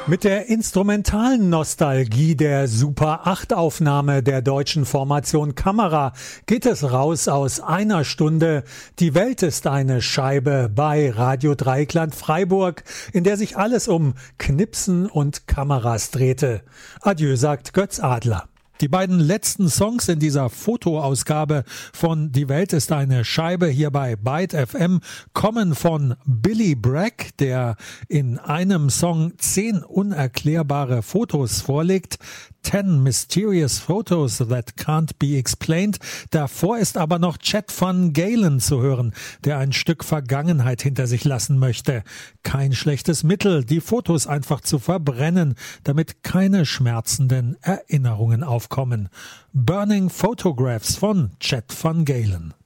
Mit der instrumentalen Nostalgie der Super-8-Aufnahme der deutschen Formation Kamera geht es raus aus einer Stunde. Die Welt ist eine Scheibe bei Radio Dreieckland Freiburg, in der sich alles um Knipsen und Kameras drehte. Adieu, sagt Götz Adler. Die beiden letzten Songs in dieser Fotoausgabe von Die Welt ist eine Scheibe hier bei Byte FM kommen von Billy Bragg, der in einem Song 10 unerklärbare Fotos vorlegt. 10 Mysterious Photos That Can't Be Explained. Davor ist aber noch Chet Van Galen zu hören, der ein Stück Vergangenheit hinter sich lassen möchte. Kein schlechtes Mittel, die Fotos einfach zu verbrennen, damit keine schmerzenden Erinnerungen aufkommen. Burning Photographs von Chet Van Galen.